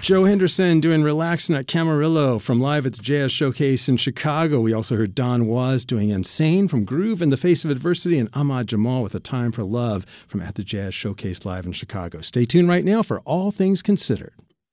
Joe Henderson doing Relaxing at Camarillo from Live at the Jazz Showcase in Chicago. We also heard Don Was doing Insane from Groove in the Face of Adversity, and Ahmad Jamal with A Time for Love from At the Jazz Showcase Live in Chicago. Stay tuned right now for All Things Considered.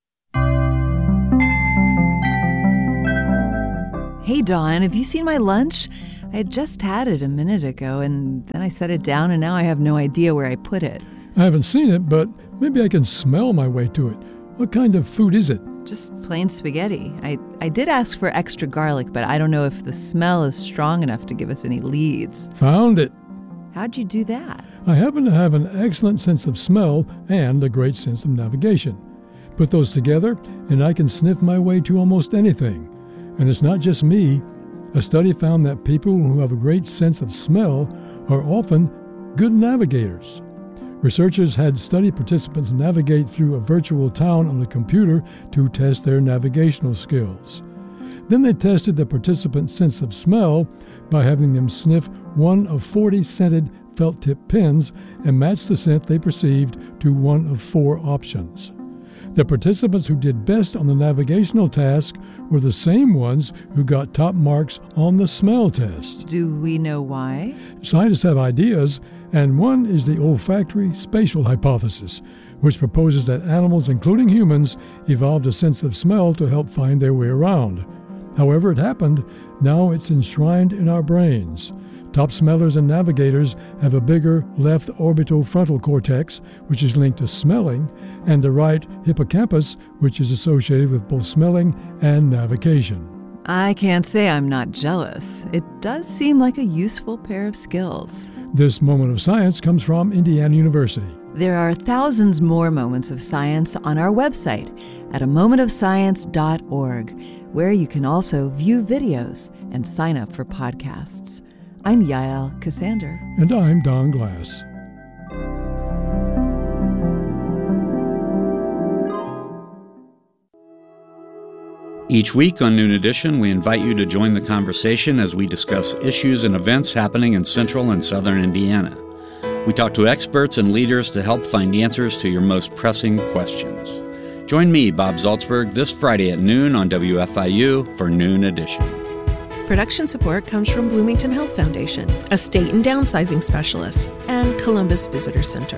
Hey, Dawn, have you seen my lunch? I had just had it a minute ago, and then I set it down, and now I have no idea where I put it. I haven't seen it, but maybe I can smell my way to it. What kind of food is it? Just plain spaghetti. I did ask for extra garlic, but I don't know if the smell is strong enough to give us any leads. Found it. How'd you do that? I happen to have an excellent sense of smell and a great sense of navigation. Put those together, and I can sniff my way to almost anything. And it's not just me. A study found that people who have a great sense of smell are often good navigators. Researchers had study participants navigate through a virtual town on a computer to test their navigational skills. Then they tested the participants' sense of smell by having them sniff one of 40 scented felt-tip pens and match the scent they perceived to one of 4 options. The participants who did best on the navigational task were the same ones who got top marks on the smell test. Do we know why? Scientists have ideas, and one is the olfactory spatial hypothesis, which proposes that animals, including humans, evolved a sense of smell to help find their way around. However it happened, now it's enshrined in our brains. Top smellers and navigators have a bigger left orbital frontal cortex, which is linked to smelling, and the right hippocampus, which is associated with both smelling and navigation. I can't say I'm not jealous. It does seem like a useful pair of skills. This moment of science comes from Indiana University. There are thousands more moments of science on our website at amomentofscience.org, where you can also view videos and sign up for podcasts. I'm Yael Cassander. And I'm Don Glass. Each week on Noon Edition, we invite you to join the conversation as we discuss issues and events happening in central and southern Indiana. We talk to experts and leaders to help find answers to your most pressing questions. Join me, Bob Zaltsberg, this Friday at noon on WFIU for Noon Edition. Production support comes from Bloomington Health Foundation, a state and downsizing specialist, and Columbus Visitor Center.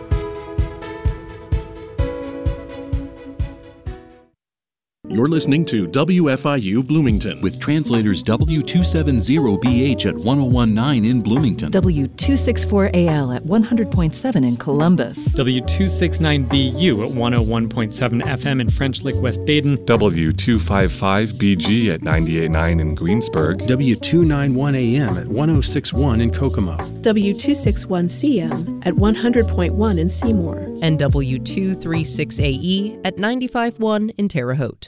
You're listening to WFIU Bloomington with translators W270BH at 1019 in Bloomington, W264AL at 100.7 in Columbus, W269BU at 101.7 FM in French Lick, West Baden, W255BG at 98.9 in Greensburg, W291AM at 106.1 in Kokomo, W261CM at 100.1 in Seymour, and W236AE at 95.1 in Terre Haute.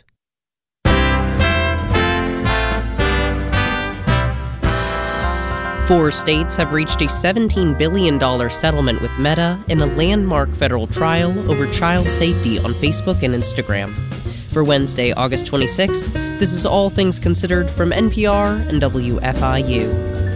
4 states have reached a $17 billion settlement with Meta in a landmark federal trial over child safety on Facebook and Instagram. For Wednesday, August 26th, this is All Things Considered from NPR and WFIU.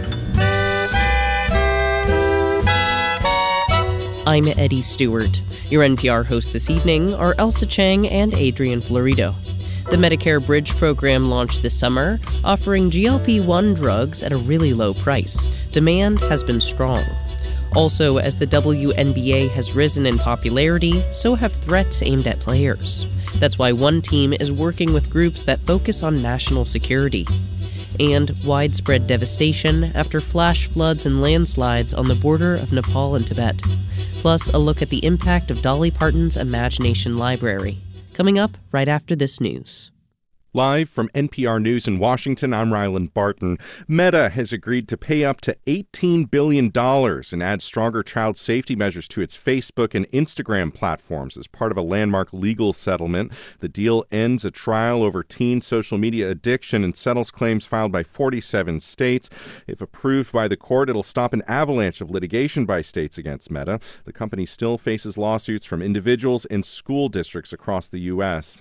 I'm Eddie Stewart. Your NPR hosts this evening are Elsa Chang and Adrian Florido. The Medicare Bridge program launched this summer, offering GLP-1 drugs at a really low price. Demand has been strong. Also, as the WNBA has risen in popularity, so have threats aimed at players. That's why one team is working with groups that focus on national security. And widespread devastation after flash floods and landslides on the border of Nepal and Tibet. Plus, a look at the impact of Dolly Parton's Imagination Library. Coming up right after this news. Live from NPR News in Washington, I'm Ryland Barton. Meta has agreed to pay up to $18 billion and add stronger child safety measures to its Facebook and Instagram platforms as part of a landmark legal settlement. The deal ends a trial over teen social media addiction and settles claims filed by 47 states. If approved by the court, it'll stop an avalanche of litigation by states against Meta. The company still faces lawsuits from individuals and school districts across the U.S.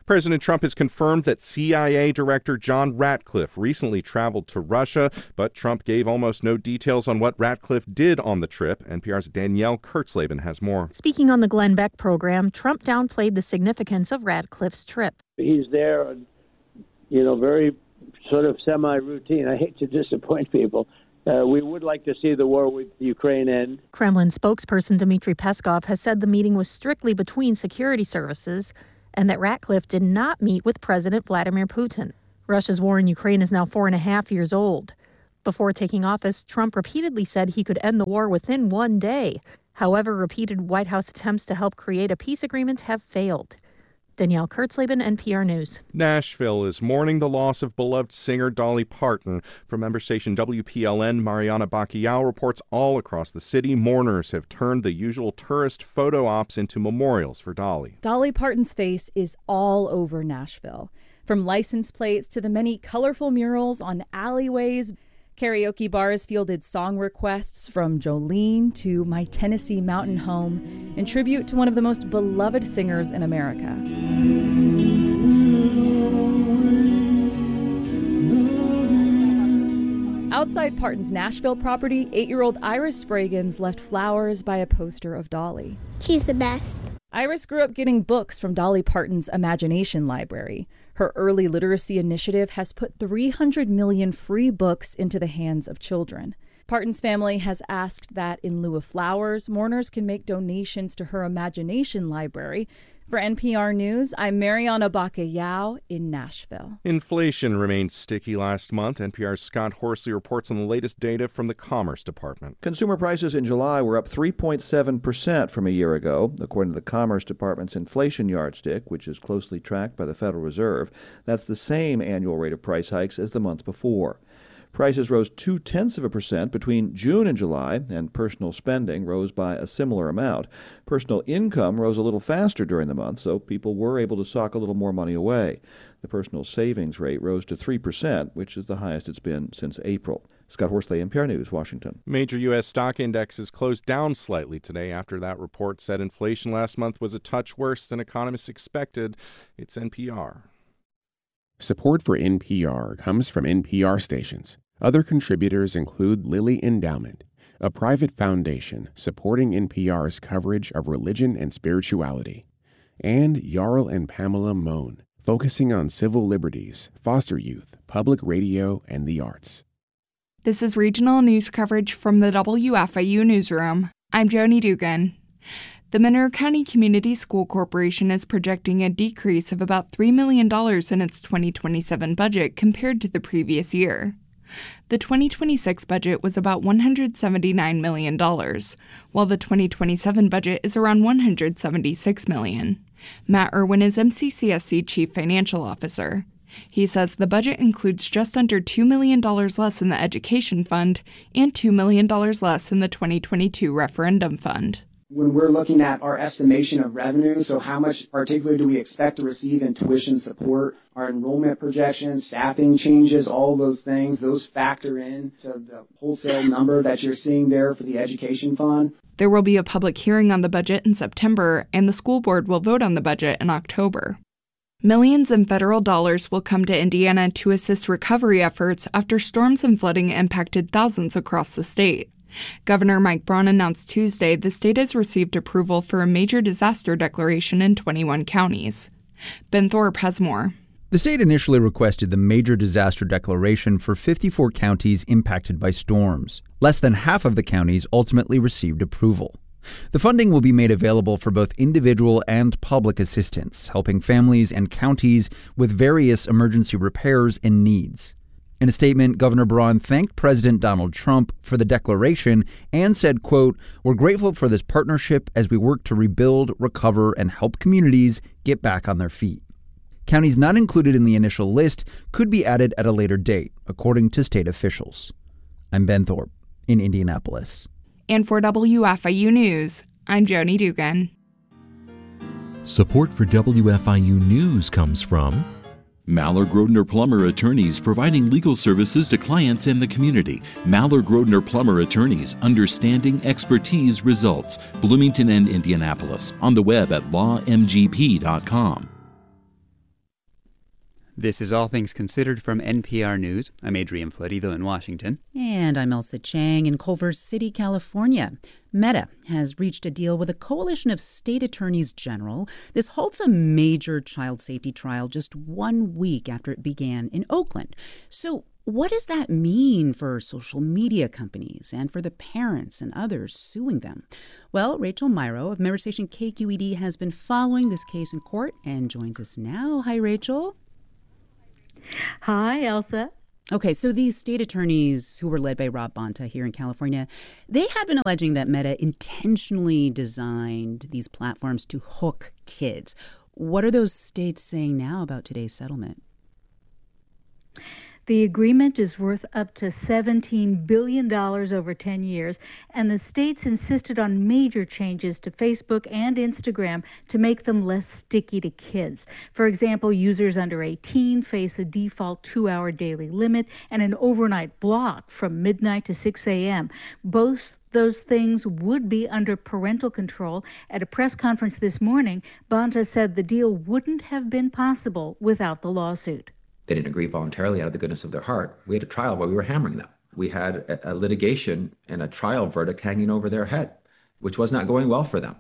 President Trump has confirmed that CIA Director John Ratcliffe recently traveled to Russia, but Trump gave almost no details on what Ratcliffe did on the trip. NPR's Danielle Kurtzleben has more. Speaking on the Glenn Beck program, Trump downplayed the significance of Ratcliffe's trip. He's there, very sort of semi-routine. I hate to disappoint people. We would like to see the war with Ukraine end. Kremlin spokesperson Dmitry Peskov has said the meeting was strictly between security services and that Ratcliffe did not meet with President Vladimir Putin. Russia's war in Ukraine is now 4.5 years old. Before taking office, Trump repeatedly said he could end the war within 1 day. However, repeated White House attempts to help create a peace agreement have failed. Danielle Kurtzleben, NPR News. Nashville is mourning the loss of beloved singer Dolly Parton. From member station WPLN, Mariana Bacallao reports all across the city, mourners have turned the usual tourist photo ops into memorials for Dolly. Dolly Parton's face is all over Nashville. From license plates to the many colorful murals on alleyways, karaoke bars fielded song requests from Jolene to My Tennessee Mountain Home in tribute to one of the most beloved singers in America. Outside Parton's Nashville property, 8-year-old Iris Spraggins left flowers by a poster of Dolly. She's the best. Iris grew up getting books from Dolly Parton's Imagination Library. Her early literacy initiative has put 300 million free books into the hands of children. Parton's family has asked that in lieu of flowers, mourners can make donations to her Imagination Library. For NPR News, I'm Mariana Bacallao in Nashville. Inflation remained sticky last month. NPR's Scott Horsley reports on the latest data from the Commerce Department. Consumer prices in July were up 3.7% from a year ago, according to the Commerce Department's inflation yardstick, which is closely tracked by the Federal Reserve. That's the same annual rate of price hikes as the month before. Prices rose 0.2% between June and July, and personal spending rose by a similar amount. Personal income rose a little faster during the month, so people were able to sock a little more money away. The personal savings rate rose to 3%, which is the highest it's been since April. Scott Horsley, NPR News, Washington. Major U.S. stock indexes closed down slightly today after that report said inflation last month was a touch worse than economists expected. It's NPR. Support for NPR comes from NPR stations. Other contributors include Lilly Endowment, a private foundation supporting NPR's coverage of religion and spirituality, and Jarl and Pamela Mohn, focusing on civil liberties, foster youth, public radio, and the arts. This is regional news coverage from the WFIU newsroom. I'm Joni Dugan. The Monroe County Community School Corporation is projecting a decrease of about $3 million in its 2027 budget compared to the previous year. The 2026 budget was about $179 million, while the 2027 budget is around $176 million. Matt Irwin is MCCSC Chief Financial Officer. He says the budget includes just under $2 million less in the Education Fund and $2 million less in the 2022 Referendum Fund. When we're looking at our estimation of revenue, so how much particularly do we expect to receive in tuition support, our enrollment projections, staffing changes, all those things, those factor in to the wholesale number that you're seeing there for the Education Fund. There will be a public hearing on the budget in September, and the school board will vote on the budget in October. Millions in federal dollars will come to Indiana to assist recovery efforts after storms and flooding impacted thousands across the state. Governor Mike Braun announced Tuesday the state has received approval for a major disaster declaration in 21 counties. Ben Thorpe has more. The state initially requested the major disaster declaration for 54 counties impacted by storms. Less than half of the counties ultimately received approval. The funding will be made available for both individual and public assistance, helping families and counties with various emergency repairs and needs. In a statement, Governor Braun thanked President Donald Trump for the declaration and said, quote, "We're grateful for this partnership as we work to rebuild, recover, and help communities get back on their feet." Counties not included in the initial list could be added at a later date, according to state officials. I'm Ben Thorpe in Indianapolis. And for WFIU News, I'm Joni Dugan. Support for WFIU News comes from Maller Grodner Plummer Attorneys, providing legal services to clients and the community. Maller Grodner Plummer Attorneys, understanding, expertise, results. Bloomington and Indianapolis. On the web at lawmgp.com. This is All Things Considered from NPR News. I'm Adrian Florido in Washington. And I'm Elsa Chang in Culver City, California. Meta has reached a deal with a coalition of state attorneys general. This halts a major child safety trial just 1 week after it began in Oakland. So what does that mean for social media companies and for the parents and others suing them? Well, Rachel Myrow of member station KQED has been following this case in court and joins us now. Hi, Rachel. Hi, Elsa. Okay, so these state attorneys who were led by Rob Bonta here in California, they had been alleging that Meta intentionally designed these platforms to hook kids. What are those states saying now about today's settlement? The agreement is worth up to $17 billion over 10 years, and the states insisted on major changes to Facebook and Instagram to make them less sticky to kids. For example, users under 18 face a default 2-hour daily limit and an overnight block from midnight to 6 a.m. Both those things would be under parental control. At a press conference this morning, Bonta said the deal wouldn't have been possible without the lawsuit. They didn't agree voluntarily out of the goodness of their heart. We had a trial where we were hammering them. We had a litigation and a trial verdict hanging over their head, which was not going well for them.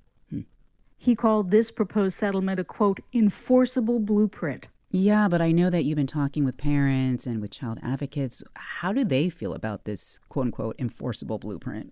He called this proposed settlement a, quote, enforceable blueprint. Yeah, but I know that you've been talking with parents and with child advocates. How do they feel about this, quote unquote, enforceable blueprint?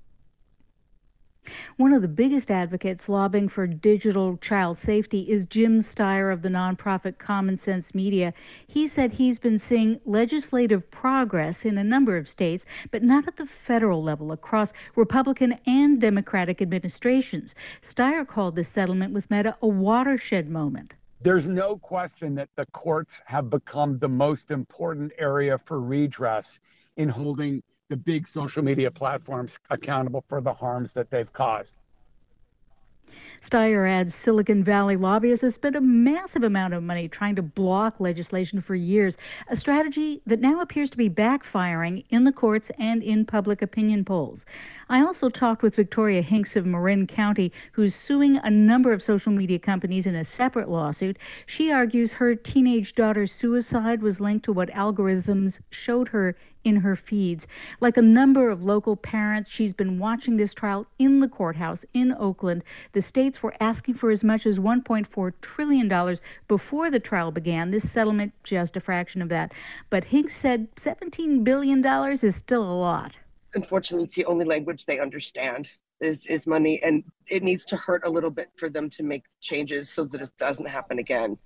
One of the biggest advocates lobbying for digital child safety is Jim Steyer of the nonprofit Common Sense Media. He said he's been seeing legislative progress in a number of states, but not at the federal level across Republican and Democratic administrations. Steyer called this settlement with Meta a watershed moment. There's no question that the courts have become the most important area for redress in holding the big social media platforms accountable for the harms that they've caused. Steyer adds Silicon Valley lobbyists have spent a massive amount of money trying to block legislation for years, a strategy that now appears to be backfiring in the courts and in public opinion polls. I also talked with Victoria Hinks of Marin County, who's suing a number of social media companies in a separate lawsuit. She argues her teenage daughter's suicide was linked to what algorithms showed her in her feeds. Like a number of local parents, she's been watching this trial in the courthouse in Oakland. The states were asking for as much as $1.4 trillion before the trial began. This settlement, just a fraction of that. But Hinks said $17 billion is still a lot. Unfortunately, it's the only language they understand is money, and it needs to hurt a little bit for them to make changes so that it doesn't happen again.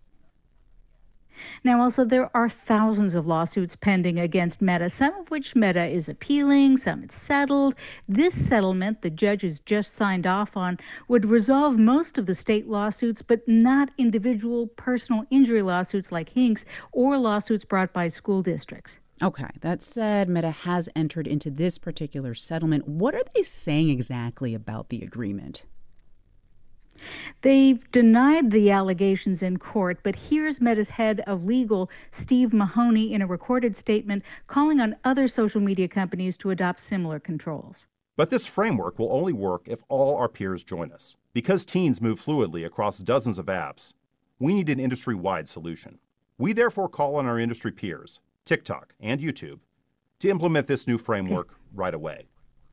Now, also, there are thousands of lawsuits pending against Meta, some of which Meta is appealing, some it's settled. This settlement the judges just signed off on would resolve most of the state lawsuits, but not individual personal injury lawsuits like Hinks or lawsuits brought by school districts. Okay, that said, Meta has entered into this particular settlement. What are they saying exactly about the agreement? They've denied the allegations in court, but here's Meta's head of legal, Steve Mahoney, in a recorded statement calling on other social media companies to adopt similar controls. But this framework will only work if all our peers join us. Because teens move fluidly across dozens of apps, we need an industry-wide solution. We therefore call on our industry peers, TikTok and YouTube, to implement this new framework right away.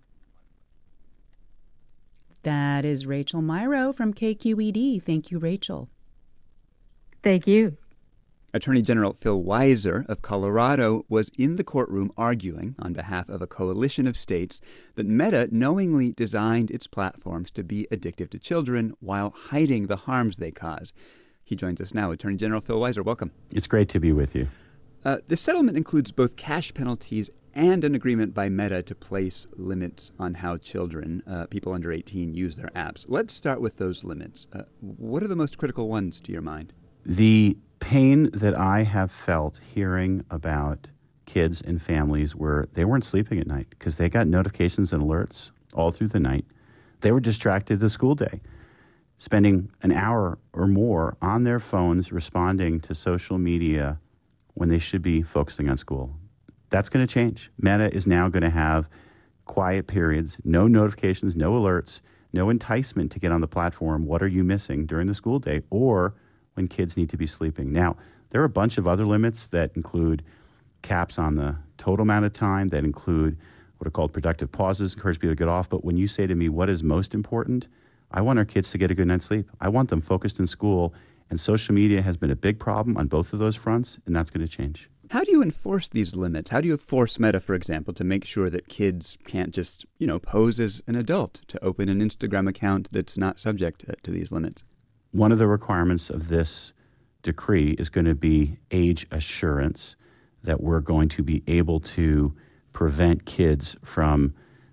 That is Rachel Myrow from KQED. Thank you, Rachel. Thank you. Attorney General Phil Weiser of Colorado was in the courtroom arguing on behalf of a coalition of states that Meta knowingly designed its platforms to be addictive to children while hiding the harms they cause. He joins us now. Attorney General Phil Weiser, welcome. It's great to be with you. The settlement includes both cash penalties and an agreement by Meta to place limits on how children, people under 18, use their apps. Let's start with those limits. What are the most critical ones to your mind? The pain that I have felt hearing about kids and families where they weren't sleeping at night because they got notifications and alerts all through the night. They were distracted the school day, spending an hour or more on their phones responding to social media when they should be focusing on school. That's going to change. Meta is now going to have quiet periods, no notifications, no alerts, no enticement to get on the platform. What are you missing during the school day? Or when kids need to be sleeping. Now, there are a bunch of other limits that include caps on the total amount of time, that include what are called productive pauses, encourage people to get off. But when you say to me, what is most important? I want our kids to get a good night's sleep. I want them focused in school. And social media has been a big problem on both of those fronts, and that's going to change. How do you enforce these limits? How do you force Meta, for example, to make sure that kids can't just, pose as an adult to open an Instagram account that's not subject to these limits? One of the requirements of this decree is going to be age assurance, that we're going to be able to prevent kids from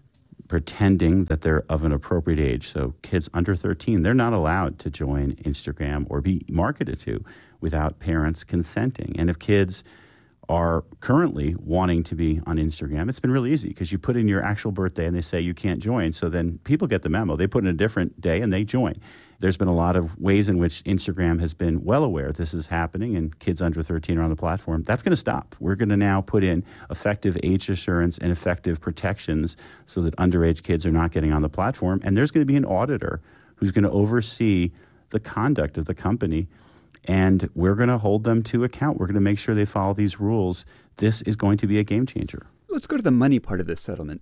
pretending that they're of an appropriate age. So kids under 13, they're not allowed to join Instagram or be marketed to without parents consenting. And if kids are currently wanting to be on Instagram, it's been really easy because you put in your actual birthday and they say you can't join. So then people get the memo. They put in a different day and they join. There's been a lot of ways in which Instagram has been well aware this is happening and kids under 13 are on the platform. That's going to stop. We're going to now put in effective age assurance and effective protections so that underage kids are not getting on the platform. And there's going to be an auditor who's going to oversee the conduct of the company. And we're going to hold them to account. We're going to make sure they follow these rules. This is going to be a game changer. Let's go to the money part of this settlement.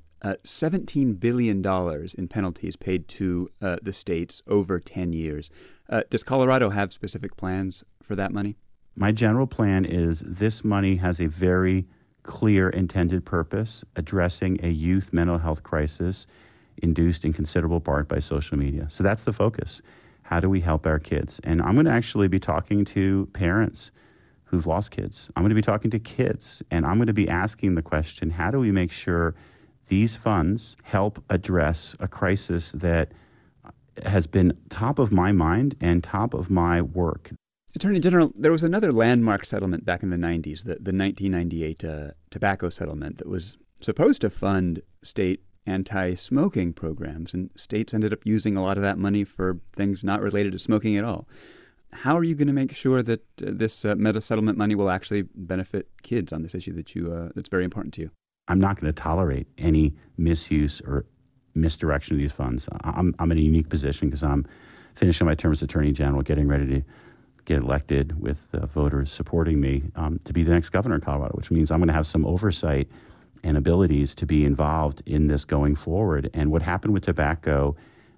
$17 billion in penalties paid to the states over 10 years. Does Colorado have specific plans for that money? My general plan is this money has a very clear intended purpose, addressing a youth mental health crisis induced in considerable part by social media. So that's the focus. How do we help our kids? And I'm going to actually be talking to parents who've lost kids. I'm going to be talking to kids, and I'm going to be asking the question, how do we make sure these funds help address a crisis that has been top of my mind and top of my work? Attorney General, there was another landmark settlement back in the 90s, the 1998 tobacco settlement that was supposed to fund state anti-smoking programs, and states ended up using a lot of that money for things not related to smoking at all. How are you going to make sure that this Meta settlement money will actually benefit kids on this issue that's very important to you? I'm not going to tolerate any misuse or misdirection of these funds. I'm in a unique position because I'm finishing my term as Attorney General, getting ready to get elected with voters supporting me to be the next governor in Colorado, which means I'm going to have some oversight and abilities to be involved in this going forward. And what happened with tobacco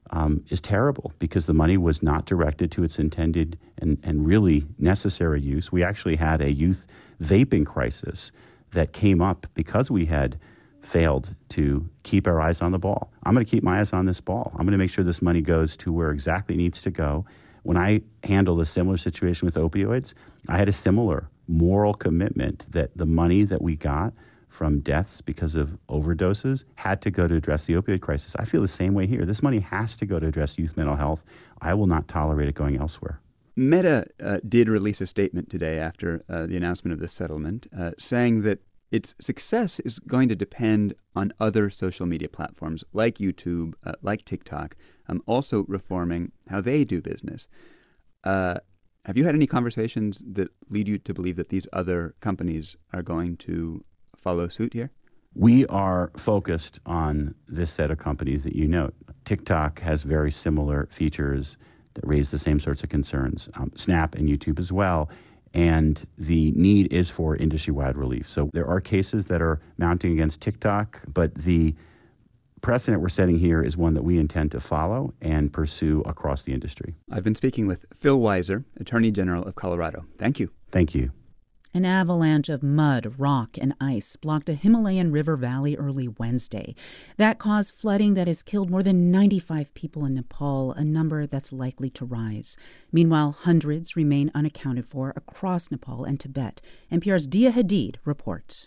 is terrible because the money was not directed to its intended and really necessary use. We actually had a youth vaping crisis that came up because we had failed to keep our eyes on the ball. I'm going to keep my eyes on this ball. I'm going to make sure this money goes to where exactly it needs to go. When I handled a similar situation with opioids, I had a similar moral commitment that the money that we got from deaths because of overdoses had to go to address the opioid crisis. I feel the same way here. This money has to go to address youth mental health. I will not tolerate it going elsewhere. Meta did release a statement today after the announcement of this settlement, saying that its success is going to depend on other social media platforms like YouTube, like TikTok, also reforming how they do business. Have you had any conversations that lead you to believe that these other companies are going to follow suit here? We are focused on this set of companies that you note. TikTok has very similar features that raise the same sorts of concerns. Snap and YouTube as well. And the need is for industry-wide relief. So there are cases that are mounting against TikTok, but the precedent we're setting here is one that we intend to follow and pursue across the industry. I've been speaking with Phil Weiser, Attorney General of Colorado. Thank you. Thank you. An avalanche of mud, rock, and ice blocked a Himalayan river valley early Wednesday. That caused flooding that has killed more than 95 people in Nepal, a number that's likely to rise. Meanwhile, hundreds remain unaccounted for across Nepal and Tibet. NPR's Dia Hadid reports.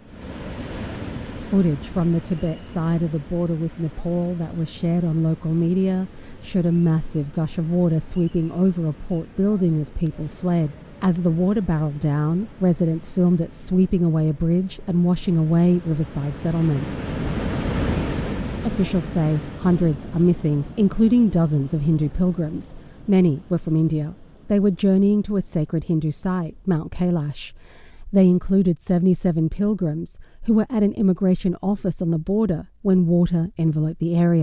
Footage from the Tibet side of the border with Nepal that was shared on local media showed a massive gush of water sweeping over a port building as people fled. As the water barreled down, residents filmed it sweeping away a bridge and washing away riverside settlements. Officials say hundreds are missing, including dozens of Hindu pilgrims. Many were from India. They were journeying to a sacred Hindu site, Mount Kailash. They included 77 pilgrims who were at an immigration office on the border when water enveloped the area.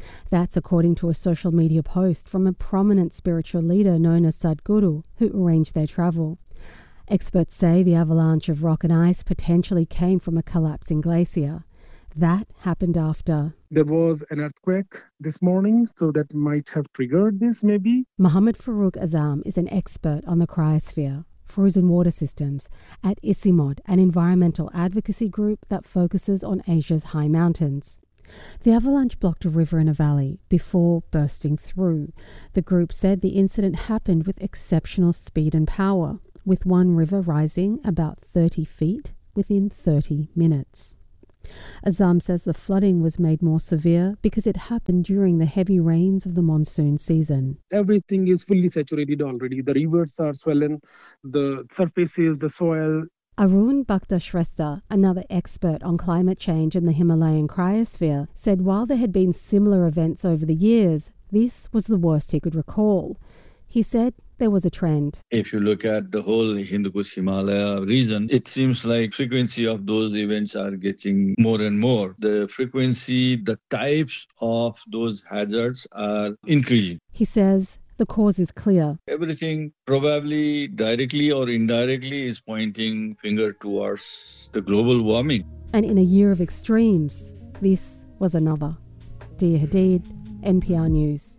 That's according to a social media post from a prominent spiritual leader known as Sadhguru, who arranged their travel. Experts say the avalanche of rock and ice potentially came from a collapsing glacier. That happened after. There was an earthquake this morning, so that might have triggered this maybe. Mohammed Farouk Azam is an expert on the cryosphere, frozen water systems, at ICIMOD, an environmental advocacy group that focuses on Asia's high mountains. The avalanche blocked a river in a valley before bursting through. The group said the incident happened with exceptional speed and power, with one river rising about 30 feet within 30 minutes. Azam says the flooding was made more severe because it happened during the heavy rains of the monsoon season. Everything is fully saturated already. The rivers are swollen, the surfaces, the soil. Arun Bhaktashreshtha, another expert on climate change in the Himalayan cryosphere, said while there had been similar events over the years, this was the worst he could recall. He said there was a trend. If you look at the whole Hindu Kush Himalaya region, it seems like frequency of those events are getting more and more. The frequency, the types of those hazards are increasing. He says the cause is clear. Everything probably directly or indirectly is pointing finger towards the global warming. And in a year of extremes, this was another. Dia Hadid, NPR News.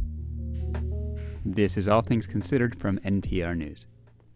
This is All Things Considered from NPR News.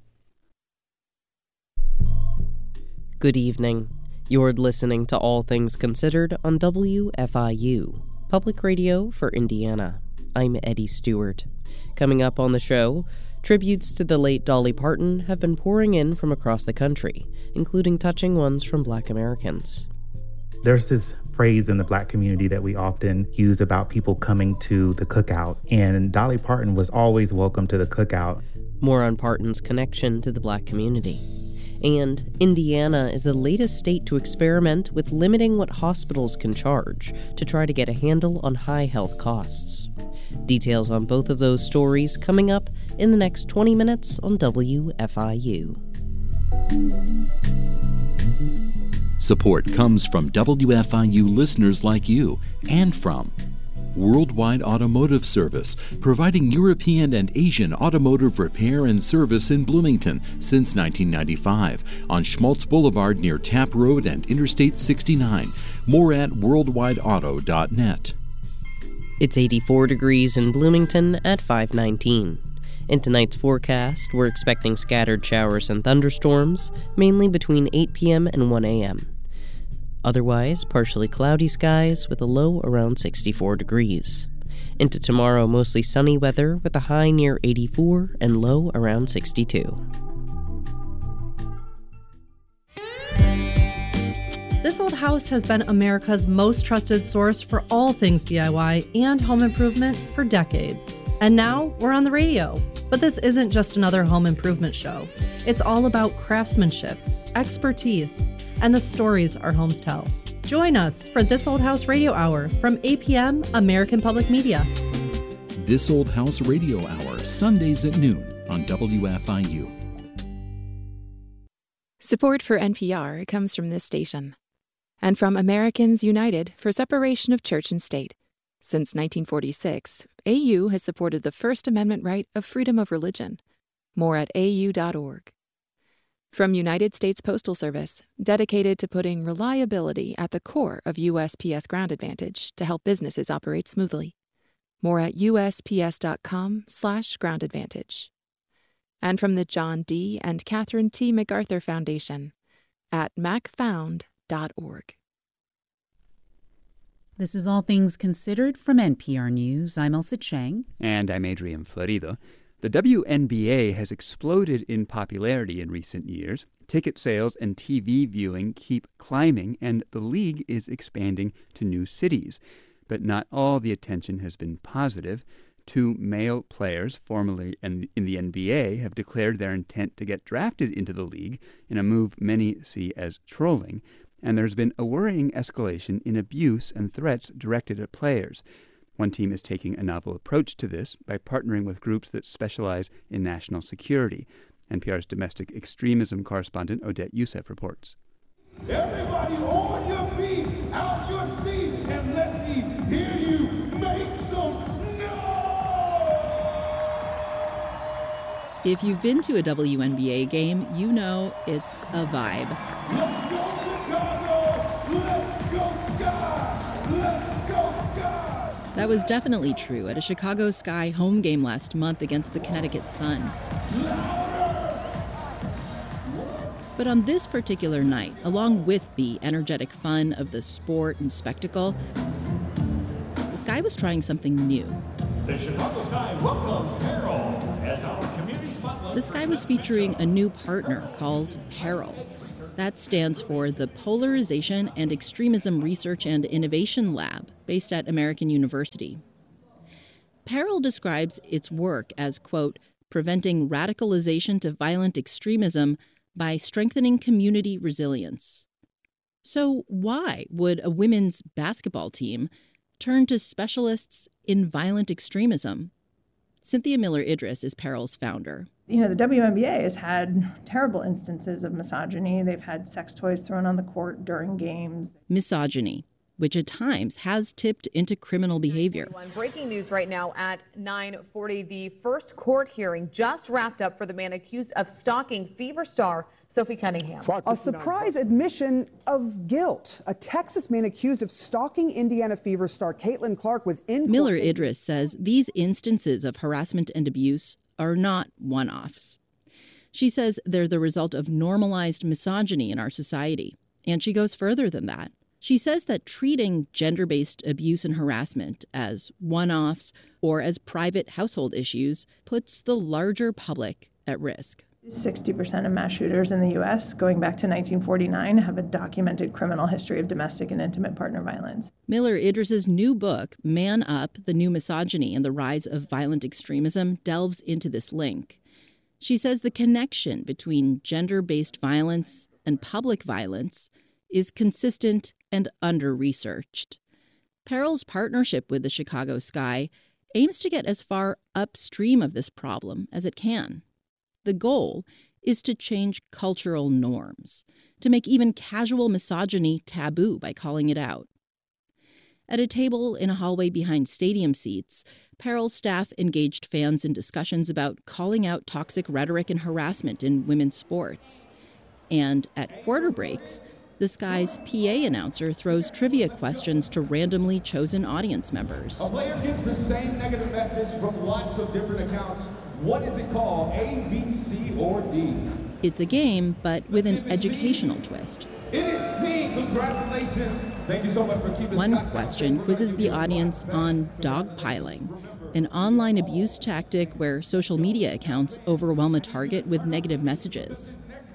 Good evening. You're listening to All Things Considered on WFIU, Public Radio for Indiana. I'm Eddie Stewart. Coming up on the show, tributes to the late Dolly Parton have been pouring in from across the country, including touching ones from Black Americans. There's this phrase in the Black community that we often use about people coming to the cookout, and Dolly Parton was always welcome to the cookout. More on Parton's connection to the Black community. And Indiana is the latest state to experiment with limiting what hospitals can charge to try to get a handle on high health costs. Details on both of those stories coming up in the next 20 minutes on WFIU. Support comes from WFIU listeners like you and from Worldwide Automotive Service, providing European and Asian automotive repair and service in Bloomington since 1995 on Schmaltz Boulevard near Tapp Road and Interstate 69. More at worldwideauto.net. It's 84 degrees in Bloomington at 5:19. In tonight's forecast, we're expecting scattered showers and thunderstorms, mainly between 8 p.m. and 1 a.m. Otherwise, partially cloudy skies with a low around 64 degrees. Into tomorrow, mostly sunny weather with a high near 84 and low around 62. This Old House has been America's most trusted source for all things DIY and home improvement for decades. And now we're on the radio. But this isn't just another home improvement show. It's all about craftsmanship, expertise, and the stories our homes tell. Join us for This Old House Radio Hour from 8 p.m. American Public Media. This Old House Radio Hour, Sundays at noon on WFIU. Support for NPR comes from this station and from Americans United for Separation of Church and State. Since 1946, AU has supported the First Amendment right of freedom of religion. More at au.org. From United States Postal Service, dedicated to putting reliability at the core of USPS Ground Advantage to help businesses operate smoothly. More at usps.com/groundadvantage. And from the John D. and Catherine T. MacArthur Foundation at macfound.org. This is All Things Considered from NPR News. I'm Elsa Chang. And I'm Adrian Florido. The WNBA has exploded in popularity in recent years. Ticket sales and TV viewing keep climbing, and the league is expanding to new cities. But not all the attention has been positive. Two male players formerly in the NBA have declared their intent to get drafted into the league in a move many see as trolling. And there's been a worrying escalation in abuse and threats directed at players. One team is taking a novel approach to this by partnering with groups that specialize in national security. NPR's domestic extremism correspondent Odette Youssef reports. Everybody on your feet, out your seat, and let me hear you If you've been to a WNBA game, you know it's a vibe. Let's go Chicago! Let's go Sky! Let's go Sky! That was definitely true at a Chicago Sky home game last month against the Connecticut Sun. But on this particular night, along with the energetic fun of the sport and spectacle, the Sky was trying something new. The Chicago Sky welcomes Peril as our community spotlight. The Sky was featuring a new partner called Peril. That stands for the Polarization and Extremism Research and Innovation Lab, based at American University. Peril describes its work as, quote, preventing radicalization to violent extremism by strengthening community resilience. So why would a women's basketball team turn to specialists in violent extremism? Cynthia Miller-Idris is Peril's founder. You know, the WNBA has had terrible instances of misogyny. They've had sex toys thrown on the court during games. Misogyny, which at times has tipped into criminal behavior. Breaking news right now at 9:40. The first court hearing just wrapped up for the man accused of stalking Fever star Sophie Cunningham. A surprise admission of guilt. A Texas man accused of stalking Indiana Fever star Caitlin Clark was in. Miller-Idris says these instances of harassment and abuse are not one-offs. She says they're the result of normalized misogyny in our society. And she goes further than that. She says that treating gender-based abuse and harassment as one-offs or as private household issues puts the larger public at risk. 60% of mass shooters in the U.S., going back to 1949, have a documented criminal history of domestic and intimate partner violence. Miller-Idris's new book, Man Up, The New Misogyny and the Rise of Violent Extremism, delves into this link. She says the connection between gender-based violence and public violence is consistent and under-researched. Peril's partnership with the Chicago Sky aims to get as far upstream of this problem as it can. The goal is to change cultural norms, to make even casual misogyny taboo by calling it out. At a table in a hallway behind stadium seats, Peril's staff engaged fans in discussions about calling out toxic rhetoric and harassment in women's sports. And at quarter breaks, the Sky's PA announcer throws trivia questions to randomly chosen audience members. A player gets the same negative message from lots of different accounts. What is it called? A, B, C, or D? It's a game, but with an educational twist. It is C. Congratulations. Thank you so much for keeping. One question quizzes the audience on dogpiling, an online abuse tactic where social media accounts overwhelm a target with negative messages.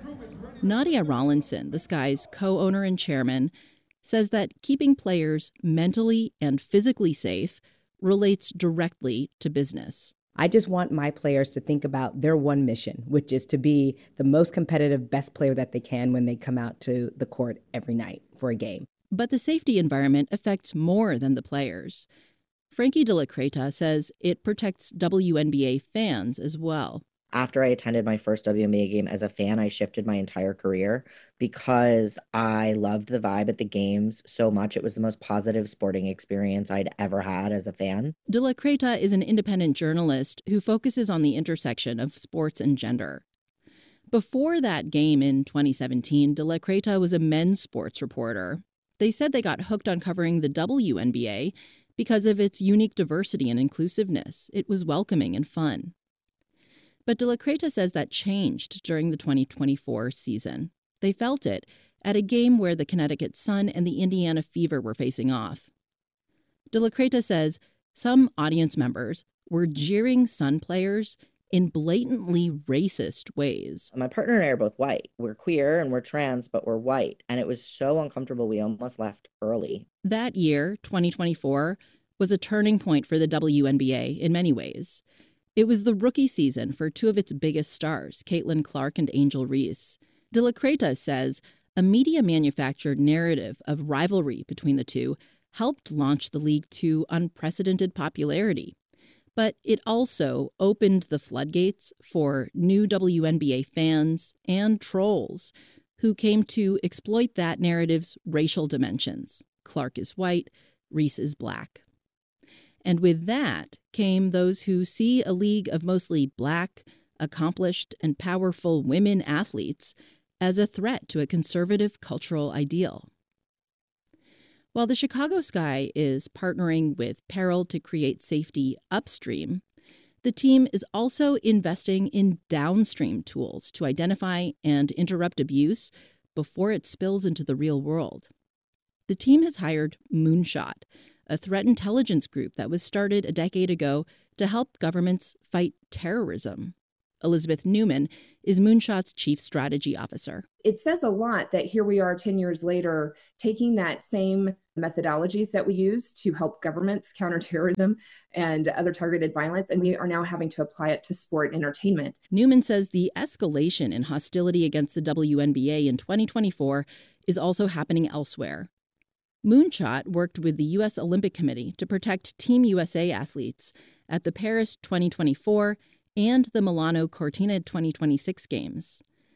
Nadia Rawlinson, the Sky's co-owner and chairman, says that keeping players mentally and physically safe relates directly to business. I just want my players to think about their one mission, which is to be the most competitive, best player that they can when they come out to the court every night for a game. But the safety environment affects more than the players. Frankie De La Creta says it protects WNBA fans as well. After I attended my first WNBA game as a fan, I shifted my entire career because I loved the vibe at the games so much. It was the most positive sporting experience I'd ever had as a fan. De La Creta is an independent journalist who focuses on the intersection of sports and gender. Before that game in 2017, De La Creta was a men's sports reporter. They said they got hooked on covering the WNBA because of its unique diversity and inclusiveness. It was welcoming and fun. But De La Creta says that changed during the 2024 season. They felt it at a game where the Connecticut Sun and the Indiana Fever were facing off. De La Creta says some audience members were jeering Sun players in blatantly racist ways. My partner and I are both white. We're queer and we're trans, but we're white. And it was so uncomfortable, we almost left early. That year, 2024, was a turning point for the WNBA in many ways. It was the rookie season for two of its biggest stars, Caitlin Clark and Angel Reese. De La Creta says a media-manufactured narrative of rivalry between the two helped launch the league to unprecedented popularity. But it also opened the floodgates for new WNBA fans and trolls who came to exploit that narrative's racial dimensions. Clark is white, Reese is black. And with that came those who see a league of mostly black, accomplished and powerful women athletes, as a threat to a conservative cultural ideal. While the Chicago Sky is partnering with Peril to create safety upstream, the team is also investing in downstream tools to identify and interrupt abuse before it spills into the real world. The team has hired Moonshot, a threat intelligence group that was started a decade ago to help governments fight terrorism. Elizabeth Newman is Moonshot's chief strategy officer. It says a lot that here we are 10 years later, taking that same methodologies that we use to help governments counter terrorism and other targeted violence, and we are now having to apply it to sport and entertainment. Newman says the escalation in hostility against the WNBA in 2024 is also happening elsewhere. Moonshot worked with the U.S. Olympic Committee to protect Team USA athletes at the Paris 2024 and the Milano Cortina 2026 Games.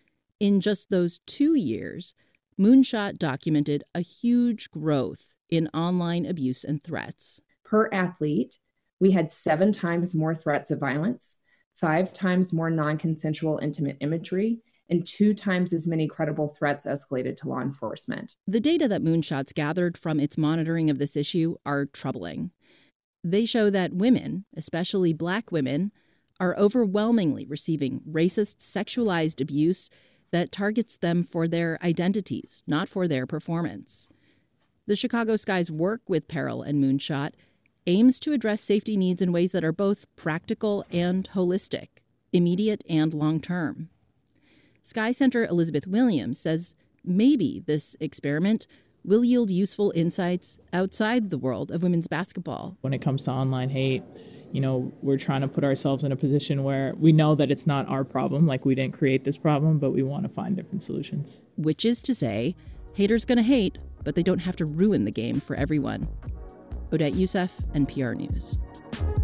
In just those 2 years, Moonshot documented a huge growth in online abuse and threats. Per athlete, we had 7 times more threats of violence, 5 times more non-consensual intimate imagery, and 2 times as many credible threats escalated to law enforcement. The data that Moonshot's gathered from its monitoring of this issue are troubling. They show that women, especially Black women, are overwhelmingly receiving racist, sexualized abuse that targets them for their identities, not for their performance. The Chicago Sky's work with Peril and Moonshot aims to address safety needs in ways that are both practical and holistic, immediate and long-term. Sky Center Elizabeth Williams says maybe this experiment will yield useful insights outside the world of women's basketball. When it comes to online hate, we're trying to put ourselves in a position where we know that it's not our problem, like we didn't create this problem, but we want to find different solutions. Which is to say, haters gonna hate, but they don't have to ruin the game for everyone. Odette Yousef, NPR News.